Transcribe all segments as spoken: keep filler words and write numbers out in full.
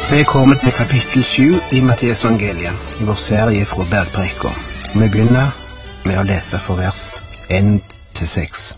Vi kommer til kapittel sju i Matteus evangeliet, i vår serie fra Bergpreken. Vi begynner med å lese fra vers én til seks.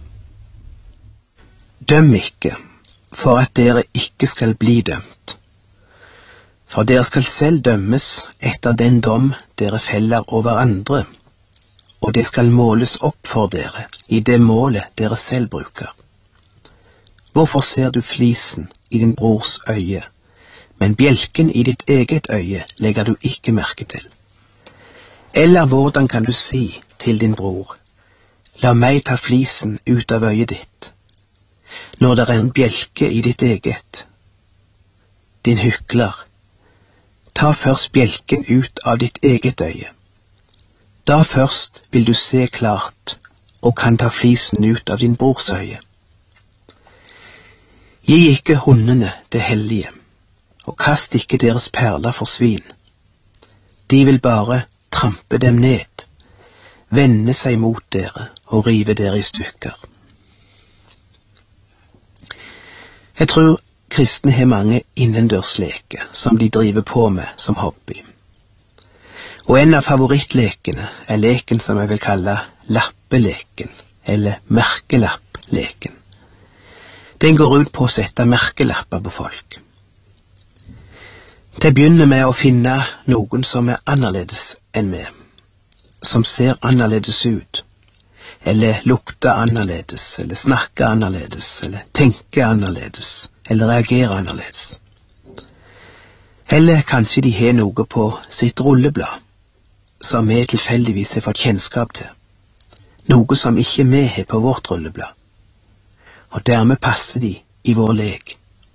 Døm ikke, for at dere ikke skal bli dømt. For dere skal selv dømmes etter den dom dere feller over andre, og det skal måles opp for dere i det målet dere selv bruker. Hvorfor ser du flisen i din brors øye, men bjelken i ditt eget øye legger du ikke merke til? Eller hvordan kan du si til din bror, la meg ta flisen ut av øyet ditt, når det er en bjelke i ditt eget? Din hykler, ta først bjelken ut av ditt eget øye. Da først vil du se klart og kan ta flisen ut av din brors øye. Gi ikke hundene det hellige, og kast ikke deres perler for svin. De vil bare trampe dem ned, vende seg mot dere og rive dere i stykker. Jeg tror kristne har mange innendørsleker som de driver på med som hobby. Og en av favorittlekene er leken som jeg vil kalle lappeleken, eller merkelappleken. Den går ut på å sette merkelapper på folk. Det begynner med å finne noen som er annerledes enn vi, som ser annerledes ut, eller lukter annerledes, eller snakker annerledes, eller tenker annerledes, eller reagerer annerledes. Eller kanskje de har noe på sitt rulleblad, som vi tilfeldigvis har fått kjennskap til, noe som ikke vi har på vårt rulleblad, og dermed passer de i vår lek.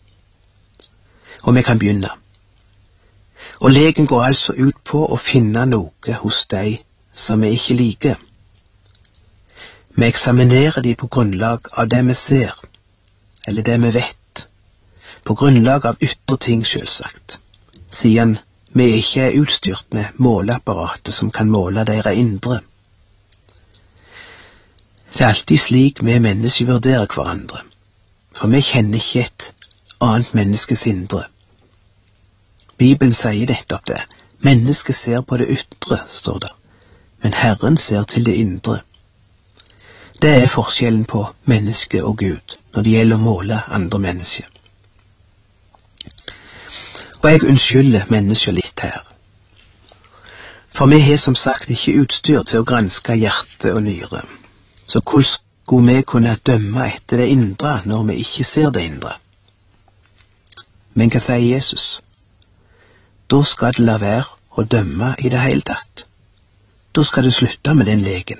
Og vi kan begynne. Og leken går altså ut på å finne noe hos deg som vi ikke liker. Vi eksaminerer de på grunnlag av det vi ser, eller det vi vet, på grunnlag av ytre ting selvsagt, siden vi ikke er utstyrt med måleapparatet som kan måle deres indre. Det er alltid slik vi mennesker vurderer hverandre, for vi kjenner ikke et annet menneskes indre. Bibelen sier nettopp det. Mennesket ser på det ytre, står det, men Herren ser til det indre. Det er forskjellen på menneske og Gud når det gjelder å måle andre mennesker. Og jeg unnskylder mennesker litt her. For vi har som sagt ikke utstyr til å granske hjerte og nyre. Så hvordan skulle vi kunne dømme etter det indre når vi ikke ser det indre? Men hva sier Jesus? Da skal det la være å dømme i det hele tatt. Da skal det slutte med den leken.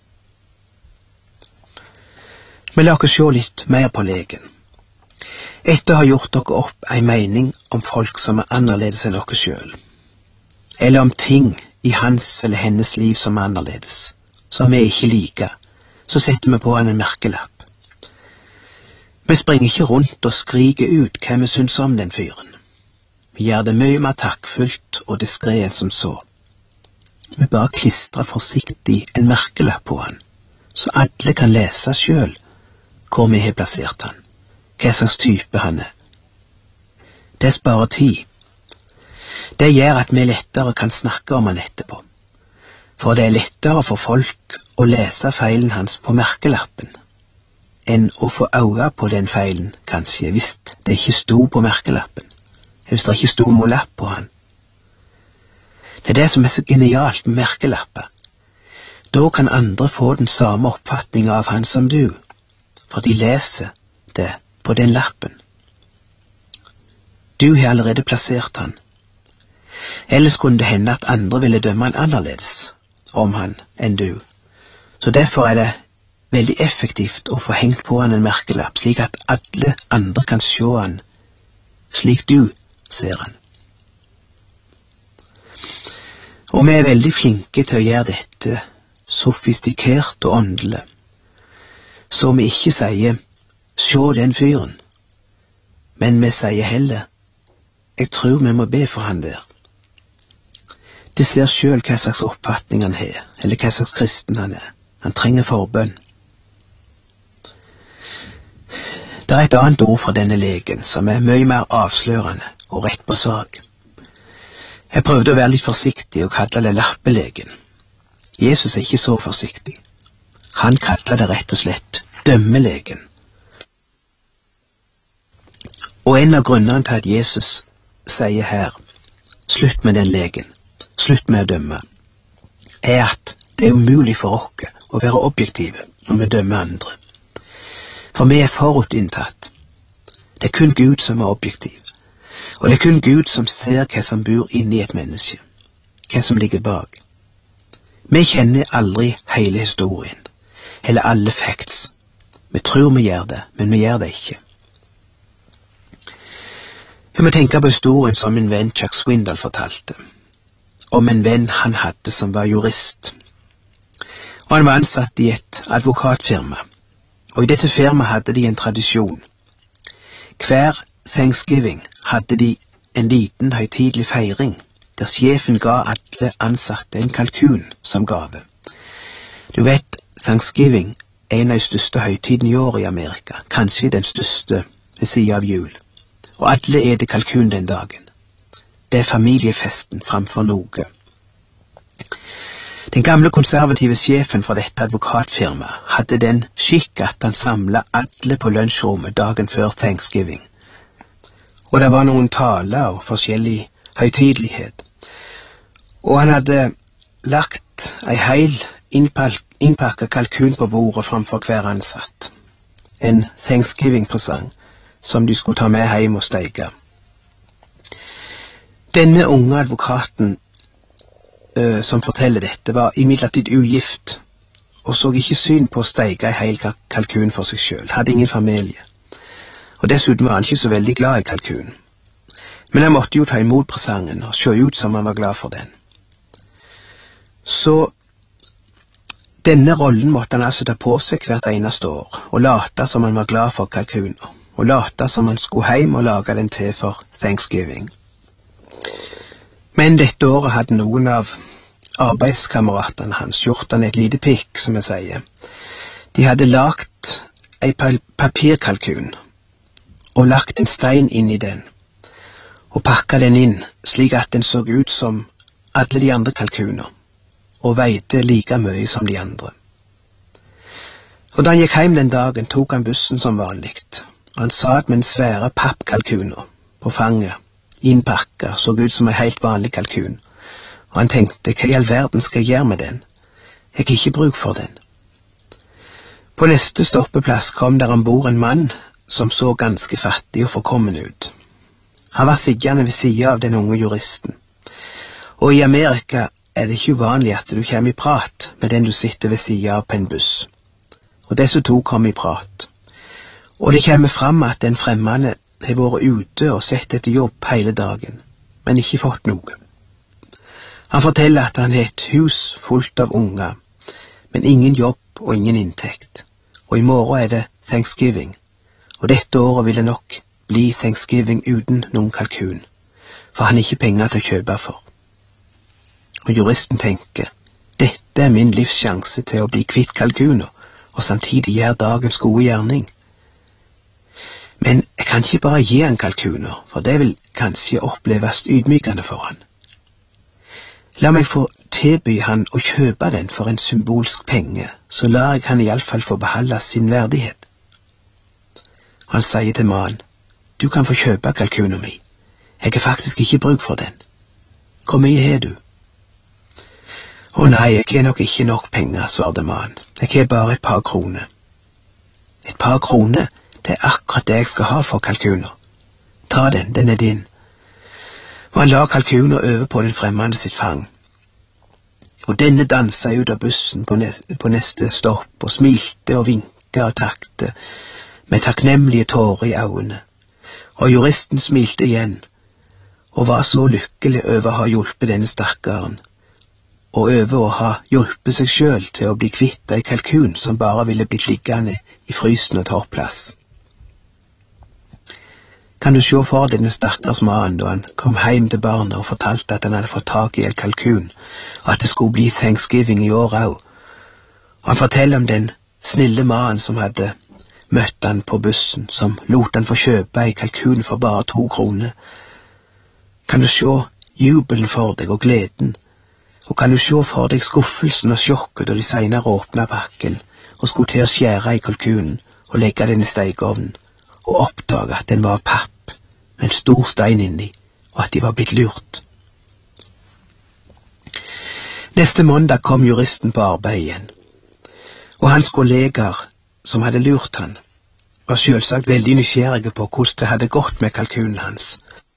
Men la oss se litt mer på leken. Etter å ha gjort dere opp en mening om folk som er annerledes enn dere selv, eller om ting i hans eller hennes liv som er annerledes, som vi ikke liker, så setter vi på han en merkelapp. Vi springer ikke rundt og skriker ut hva vi syns om den fyren. Vi gjør det mye mer takkfullt og diskret enn som så. Vi bare klistrer forsiktig en merkelapp på han, så alle kan lese selv hvor vi har plassert han, hva slags type han er. Det sparer tid. Det gjør at vi lettere kan snakke om han etterpå, for det er lettere for folk å lese feilen hans på merkelappen, enn å få øye på den feilen, kanskje, hvis det ikke sto på merkelappen. Hvis det ikke stod noe lapp på han. Det er det som er så genialt med merkelapper. Da kan andre få den samme oppfatningen av han som du, for de leser det på den lappen. Du har allerede plassert han. Ellers kunne det hende at andre ville dømme han annerledes om han enn du. Så derfor er det veldig effektivt å få hengt på han en merkelapp, slik at alle andre kan se han slik du ser han. Og vi er veldig flinke til å gjøre dette sofistikert og åndelig, så vi ikke sier «se den fyren», men vi sier heller «jeg tror vi må be for han der». De ser selv hva slags oppfatning han har, eller hva slags kristen han er. Han trenger forbønn. Det er et annet ord for denne leken som er mye mer avslørende og rett på sak. Jeg prøvde å være litt forsiktig og kalle det lappelegen. Jesus er ikke så forsiktig. Han kaller det rett og slett dømmelegen. Og en av grunnene til at Jesus sier her, slutt med den legen, slutt med å dømme, er at det er umulig for oss å være objektive når vi dømmer andre. For vi er forutinntatt. Det er kun Gud som er objektiv. Og det er kun Gud som ser hva som bor inni et menneske, hva som ligger bak. Vi kjenner aldri hele historien, eller alle facts. Vi tror vi gjør det, men vi gjør det ikke. Jeg må tenke på historien som min venn Chuck Swindoll fortalte, om en venn han hadde som var jurist. Og han var ansatt i et advokatfirma, og i dette firmaet hadde de en tradisjon. Hver Thanksgiving hadde de en liten høytidelig feiring, der sjefen ga alle ansatte en kalkun som gave. Du vet, Thanksgiving er en av de største høytidene i år i Amerika, kanskje den største ved siden av jul. Og alle eter kalkun den dagen. Det er familiefesten framfor noe. Den gamle konservative sjefen for dette advokatfirmaet hadde den skikk at han samlet alle på lunsjrommet dagen før Thanksgiving. Og det var noen taler og forskjellig høytidelighet. Og han hadde lagt ei heil innpakket kalkun på bordet framfor hver ansatt. En Thanksgiving-presang som de skulle ta med hjem og steike. Denne unge advokaten uh, som forteller dette, var imidlertid ugift, og så ikke syn på å steike ei heil kalkun for seg selv, hadde ingen familie. Og dessuten var han ikke så veldig glad i kalkun. Men han måtte jo ta imot presangen og se ut som han var glad for den. Så denne rollen måtte han altså ta på seg hvert eneste år, og late som han var glad for kalkuner, og late som han skulle hjem og lage den til for Thanksgiving. Men dette året hadde noen av arbeidskameratene hans gjort han et lite pikk, som jeg sier. De hadde lagt ei papirkalkun og lagt en stein inn i den, og pakket den inn slik at den så ut som alle de andre kalkuner, og veide like mye som de andre. Og da han gikk hjem den dagen, tok han bussen som vanligt, og han satt med en svære pappkalkuner på fanget, innpakket, så ut som en helt vanlig kalkun, og han tenkte, hva i all verden skal jeg gjøre med den? Jeg har ikke bruk for den. På neste stoppeplass kom der ombord en mann som så ganske fattig og forkommen ut. Han var sittende ved siden av den unge juristen, og i Amerika er det ikke uvanlig at du kommer i prat med den du sitter ved siden av på en buss. Og disse to kom i prat. Og det kommer fram at den fremmede har vært ute og sett etter jobb hele dagen, men ikke fått noe. Han forteller at han har et hus fullt av unger, men ingen jobb og ingen inntekt. Og i morgen er det Thanksgiving, og dette året vil det nok bli Thanksgiving uten noen kalkun, for han har ikke penger til å kjøpe for. Og juristen tenker, dette er min livssjanse til å bli kvitt kalkuner, og samtidig gjøre dagens gode gjerning. Men jeg kan ikke bare gi han kalkuner, for det vil kanskje oppleves ydmykende for han. La meg få tilby han å kjøpe den for en symbolsk penge, så lar jeg han i alle fall få beholde sin verdighet. Han sier til mannen, du kan få kjøpe kalkunen min. Jeg har faktisk ikke bruk for den. Hvor mye har du? Å nei, jeg har nok ikke nok penger, svarte mannen. Jeg har bare et par kroner. Et par kroner? Det er akkurat det jeg skal ha for kalkuner. Ta den, den er din. Og han la kalkuner over på den fremmede sitt fang. Og denne danset ut av bussen på neste, på neste stopp, og smilte og vinket og takte, med takknemlige tårer i øynene. Og juristen smilte igjen, og var så lykkelig over å ha hjulpet denne stakkaren, og over å ha hjulpet seg selv til å bli kvitt ei kalkun som bare ville blitt liggende i frysen og ta opp plass. Kan du se for denne stakkars mannen da han kom hjem til barnet og fortalte at han hadde fått tak i en kalkun, og at det skulle bli Thanksgiving i år også. Og han forteller om den snille mannen som hadde møtt han på bussen, som lot han få kjøpe en kalkun for bare to kroner, kan du se jubelen for deg og gleden, og kan du se for deg skuffelsen og sjokket da de senere åpna pakken og skulle til å skjære i kalkunen og legge den i stekeovnen, og oppdage at den var av papp med en stor stein inni, og at de var blitt lurt. Neste mandag kom juristen på arbeid igjen, og hans kollegaer som hadde lurt han, var selvsagt veldig nysgjerrige på hvordan det hadde gått med kalkunen hans.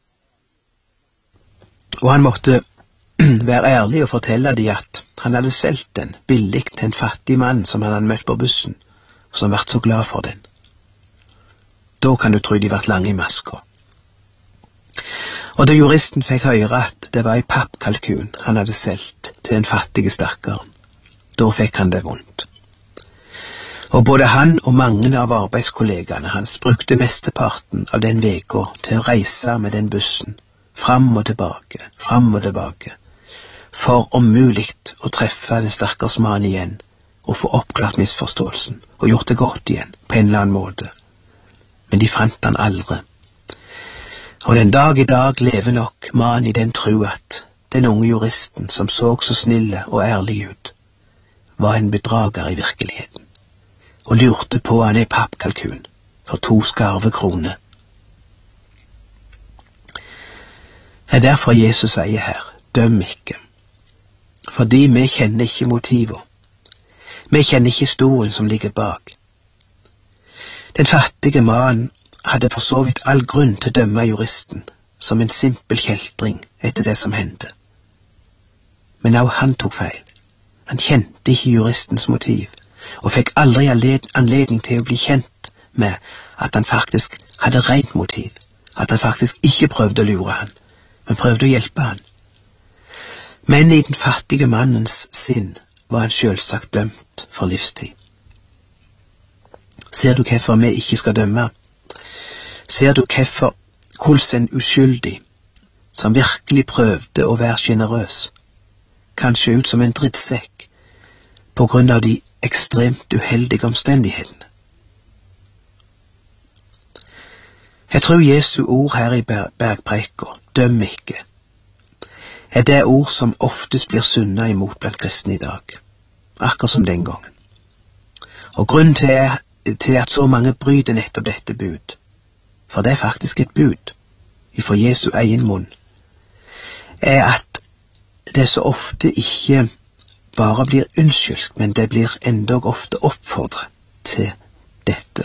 Og han måtte være ærlig og fortelle dem at han hadde solgt den billig til en fattig mann som han hadde møtt på bussen, og som vært så glad for den. Da kan du tro de vært lange i maska. Og da juristen fikk høre at det var ei pappkalkun han hadde solgt til den fattige stakkaren, da fikk han det vondt. Og både han og mange av arbeidskollegene hans brukte mesteparten av den veka til å reise med den bussen, fram og tilbake, fram og tilbake, for om muligt å treffe den stakkars mannen igjen og få oppklart misforståelsen og gjort det godt igjen på en eller annen måte. Men de fant han aldri. Og den dag i dag lever nok mannen i den tro at den unge juristen som så så snille og ærlig ut, var en bedrager i virkeligheten, og lurte på han i pappkalkun for to skarve kroner. Det er derfor Jesus sier her, døm ikke, fordi vi kjenner ikke motivet. Vi kjenner ikke historien som ligger bak. Den fattige mannen hadde for så vidt all grunn til å dømme juristen som en simpel kjeltring etter det som hendte. Men også han tok feil. Han kjente ikke juristens motiv, og fikk aldri anledning til å bli kjent med at han faktisk hadde rent motiv, at han faktisk ikke prøvde å lure han, men prøvde å hjelpe han. Men i den fattige mannens sinn var han selvsagt dømt for livstid. Ser du hvorfor vi ikke skal dømme? Ser du hvorfor hvordan en uskyldig, som virkelig prøvde å være generøs, kan se ut som en drittsekk på grunn av de ekstremt uheldige omstendighetene? Jeg tror Jesu ord her i bergpreika, døm ikke, er det ord som oftest blir sunnet imot blant kristne i dag, akkurat som den gangen. Og grunnen til, er, til at så mange bryter nettopp dette bud, for det er faktisk et bud ifra Jesu egen munn, er at det så ofte ikke bare blir unnskyldt, men det blir endog ofte oppfordret til dette.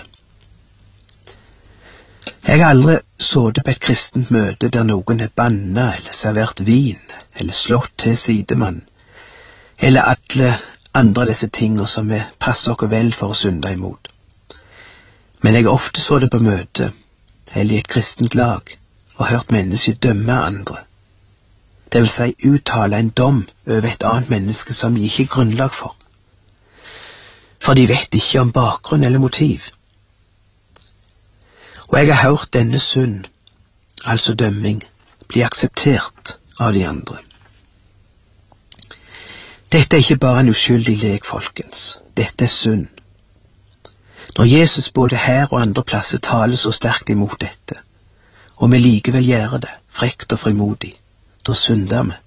Jeg har aldri sittet på et kristent møte der noen er banna eller servert vin, eller slått til sidemann, eller alle andre av disse tingene som vi passer oss vel for å synde imot. Men jeg har ofte sittet på møte, eller i et kristent lag, og hørt mennesker dømme andre. Det vil si uttale en dom over et annet menneske som de ikke er grunnlag for. For de vet ikke om bakgrunn eller motiv. Og jeg har hørt denne synd, altså dømming, bli akseptert av de andre. Dette er ikke bare en uskyldig lek, folkens. Dette er synd. Når Jesus både her og andre plasser taler så sterkt imot dette, og vi likevel gjør det, frekt og frimodig, da synder vi.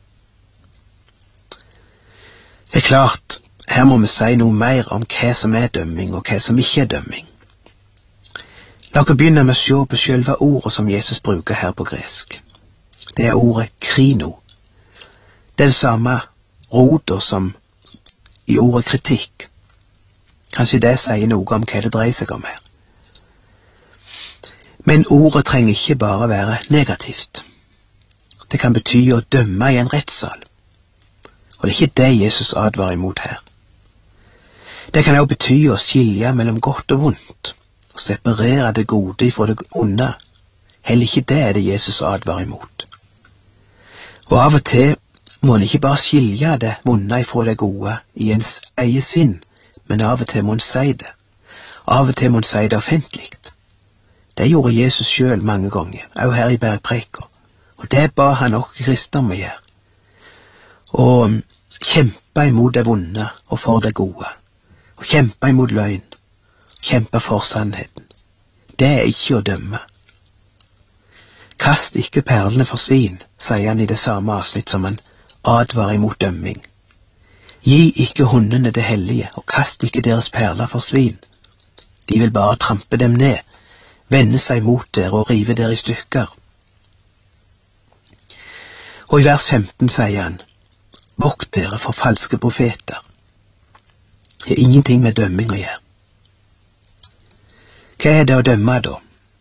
Det er klart, her må vi si noe mer om hva som er dømming og hva som ikke er dømming. La oss begynne med å se på selve ordet som Jesus bruker her på gresk. Det er ordet krino. Det er det samme rodet som i ordet kritikk. Kanskje det sier noe om hva det dreier seg om her. Men ordet trenger ikke bare være negativt. Det kan bety å dømme i en rettssal. Og det er ikke det Jesus advarer imot her. Det kan også bety å skilje mellom godt og vondt, og separere det gode ifra det onde. Heller ikke det er det Jesus advarer imot. Og av og til må en ikke bare skilje det vonde ifra det gode i ens eget sinn, men av og til må en si det. Av og til må en si det offentlig. Det gjorde Jesus selv mange ganger, også her i bergpreika, og det ba han også kristne om å gjøre. Og kjempe imot det vonde og for det gode, og kjempe imot løgn, kjempe for sannheten. Det er ikke å dømme. Kast ikke perlene for svin, sier han i det samme avsnitt som han advarer imot dømming. Gi ikke hundene det hellige, og kast ikke deres perler for svin. De vil bare trampe dem ned, vende seg mot dere og rive dere i stykker. Og i vers femten sier han, vokt dere for falske profeter. Det er ingenting med dømming å gjøre. Hva er det å dømme da?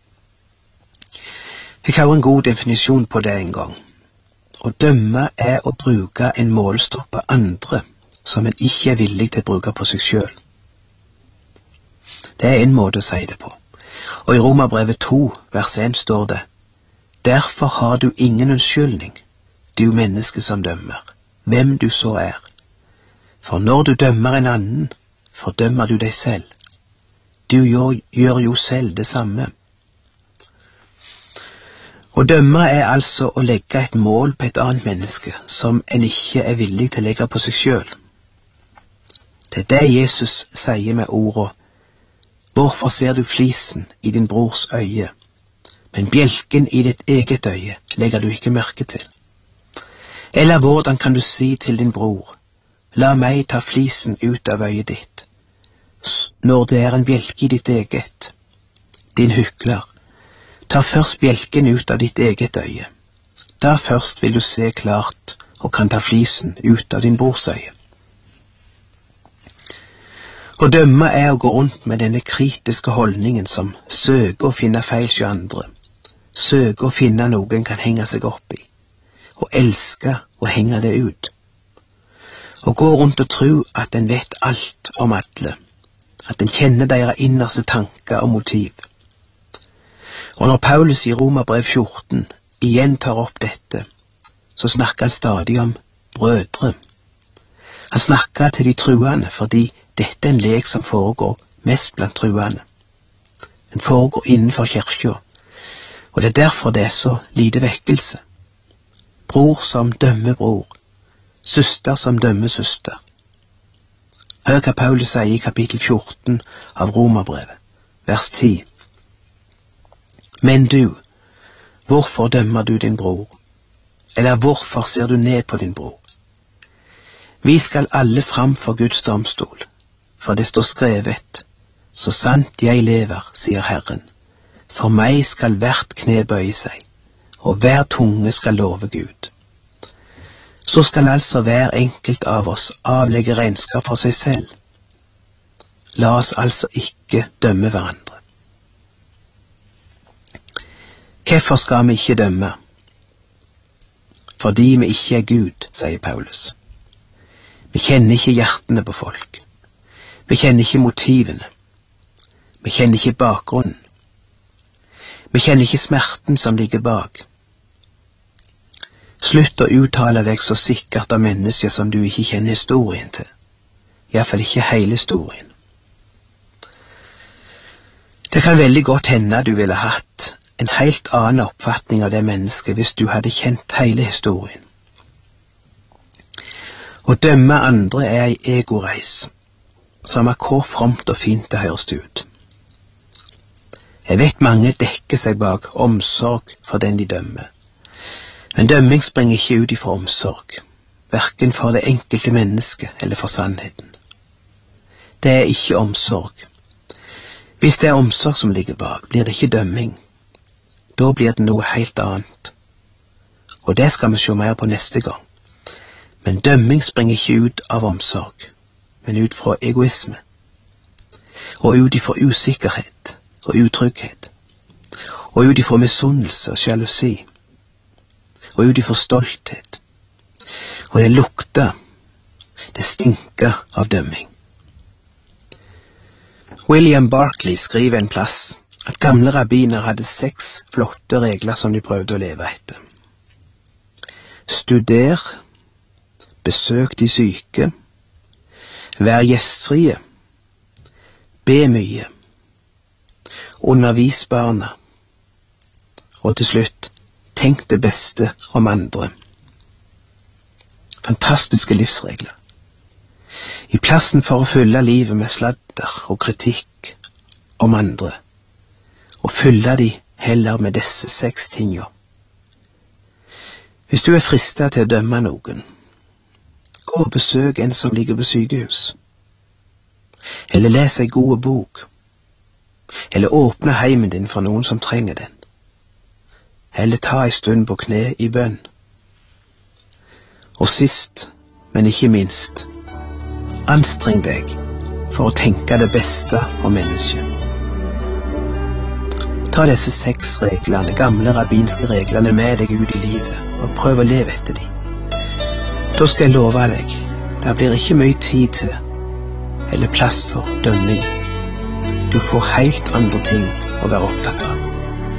Jeg har en god definisjon på det en gang. Å dømme er å bruke en målestokk på andre som en ikke er villig til å bruke på seg selv. Det er en måte å si det på. Og i Romerbrevet to, vers en står det, derfor har du ingen unnskyldning, du menneske som dømmer, hvem du så er. For når du dømmer en annen, fordømmer du deg selv. Du gjør, gjør jo selv det samme. Å dømme er altså å legge et mål på et annet menneske som en ikke er villig til å legge på seg selv. Det er det Jesus sier med ordene, hvorfor ser du flisen i din brors øye, men bjelken i ditt eget øye legger du ikke merke til? Eller hvordan kan du si til din bror, la meg ta flisen ut av øyet ditt, når det er en bjelke i ditt eget? Din hykler, ta først bjelken ut av ditt eget øye. Da først vil du se klart og kan ta flisen ut av din brors øye. Å dømme er å gå rundt med denne kritiske holdningen som søker å finne feil hos andre, søker å finne noe en kan henge seg opp i, og elske å henge det ut. Å gå rundt og tro at en vet alt om alle, at en kjenner deres innerste tanker og motiv. Og når Paulus i Romerbrev fjorten igjen tar opp dette, så snakker han stadig om brødre. Han snakker til de truende fordi dette er en lek som foregår mest blant truende. Den foregår innenfor kirka, og det er derfor det er så lite vekkelse. Bror som dømmer bror, søster som dømmer søster. Hør hva Paulus sier i kapittel fjorten av Romerbrevet, vers ti. Men du, hvorfor dømmer du din bror? Eller hvorfor ser du ned på din bror? Vi skal alle fram for Guds domstol, for det står skrevet, så sant jeg lever, sier Herren, for meg skal hvert kne bøye seg, og hver tunge skal love Gud. Så skal altså hver enkelt av oss avlegge regnskap for seg selv. La oss altså ikke dømme hverandre. Hvorfor skal vi ikke dømme? Fordi vi ikke er Gud, sier Paulus. Vi kjenner ikke hjertene på folk. Vi kjenner ikke motivene. Vi kjenner ikke bakgrunnen. Vi kjenner ikke smerten som ligger bak. Slutt å uttale deg så sikkert av mennesker som du ikke kjenner historien til. I hvert fall ikke hele historien. Det kan veldig godt hende du ville hatt en helt annen oppfatning av det mennesket hvis du hadde kjent hele historien. Å dømme andre er ei egoreis, som er hvor fromt og fint det høres ut. Jeg vet mange dekker seg bak omsorg for den de dømmer. Men dømming springer ikke ut ifra omsorg, hverken for det enkelte mennesket eller for sannheten. Det er ikke omsorg. Hvis det er omsorg som ligger bak, blir det ikke dømming. Da blir det noe helt annet. Og det skal vi se mer på neste gang. Men dømming springer ikke ut av omsorg, men ut fra egoisme. Og ut ifra usikkerhet og utrygghet. Og ut ifra misunnelse og sjalusi. Og ut ifra stolthet. Og det lukter, det stinker av dømming. William Barclay skriver en plass at gamle rabbiner hadde seks flotte regler som de prøvde å leve etter. Studer, besøk de syke, vær gjestfrie, be mye, undervis barna, og til slutt, tenk det beste om andre. Fantastiske livsregler. I plassen for å fylle livet med sladder og kritikk om andre, og fylle de heller med disse seks tingene. Hvis du er fristet til å dømme noen, gå og besøk en som ligger på sykehus. Eller les en god bok. Eller åpne heimen din for noen som trenger den. Eller ta en stund på kne i bønn. Og sist, men ikke minst, anstreng deg for å tenke det beste om mennesket. Ta disse seks reglene, gamle rabbinske reglene, med deg ut i livet, og prøv å leve etter dem. Da skal jeg love deg, det blir ikke mye tid til, eller plass for dømming. Du får helt andre ting å være opptatt av.